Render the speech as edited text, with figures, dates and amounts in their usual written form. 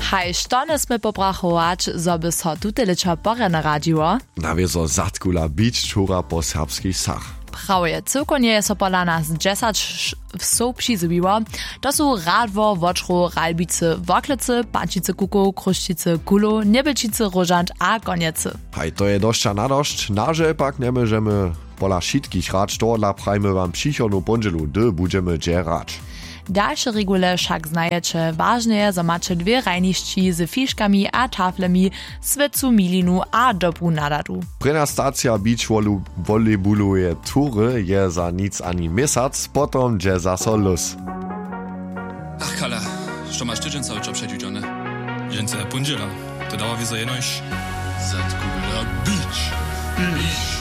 Hej, što nesmy pobrachować, zoby so tuteleča pore naradziło? Nawiezo zatkula bić czura po serbskich sach. Prawie, cyłkonie je so pola nas 10 wsób przyzybiło. To są Radwo, Woczru, Ralbicy, Woklecy, Pancicy, Kuku, Kruszcicy, Kulu, Niebelčicy, Rożant a Koniecy. Hej, to je došća na došć, naže pak nie możemy pola šitkich rad štorla prajmy wam přichodnu pondzielu, gdy budeme dżerać. Dalsze regule však znajecie. Ważne je, że macie dwie rajnišći z fiszkami a taflemi, svecu milinu a dobu nadadu. Prena stacja beach volleybulu je tury je za nic ani miesiąc, potom dże za so luz. Ach, Kala, što masz tydzień cały czas przedjudziony? Jęce pundziela, to dała wizo jenoś. Zatkula beach.